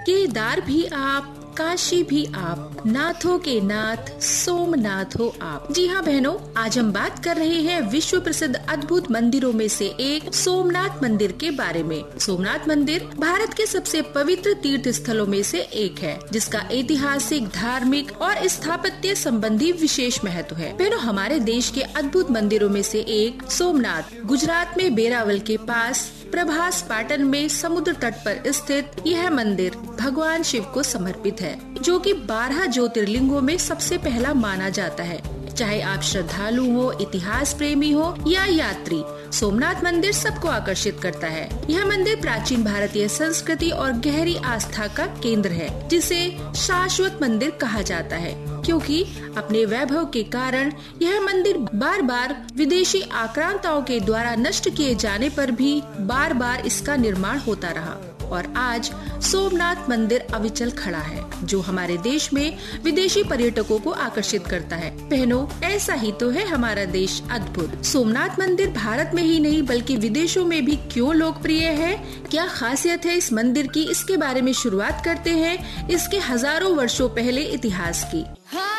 केदार भी आप, काशी भी आप, नाथों के नाथ सोमनाथ हो आप। जी हाँ बहनों, आज हम बात कर रहे हैं विश्व प्रसिद्ध अद्भुत मंदिरों में से एक सोमनाथ मंदिर के बारे में। सोमनाथ मंदिर भारत के सबसे पवित्र तीर्थ स्थलों में से एक है, जिसका ऐतिहासिक, धार्मिक और स्थापत्य संबंधी विशेष महत्व है। बहनों, हमारे देश के अद्भुत मंदिरों में से एक सोमनाथ गुजरात में वेरावल के पास प्रभास पाटन में समुद्र तट पर स्थित यह मंदिर भगवान शिव को समर्पित है, जो कि 12 ज्योतिर्लिंगों में सबसे पहला माना जाता है। चाहे आप श्रद्धालु हो, इतिहास प्रेमी हो या यात्री, सोमनाथ मंदिर सबको आकर्षित करता है। यह मंदिर प्राचीन भारतीय संस्कृति और गहरी आस्था का केंद्र है, जिसे शाश्वत मंदिर कहा जाता है, क्योंकि अपने वैभव के कारण यह मंदिर बार बार विदेशी आक्रांताओं के द्वारा नष्ट किए जाने पर भी बार बार इसका निर्माण होता रहा और आज सोमनाथ मंदिर अविचल खड़ा है, जो हमारे देश में विदेशी पर्यटकों को आकर्षित करता है। बहनों, ऐसा ही तो है हमारा देश अद्भुत। सोमनाथ मंदिर भारत में ही नहीं बल्कि विदेशों में भी क्यों लोकप्रिय है, क्या खासियत है इस मंदिर की, इसके बारे में शुरुआत करते हैं इसके हजारों वर्षों पहले इतिहास की।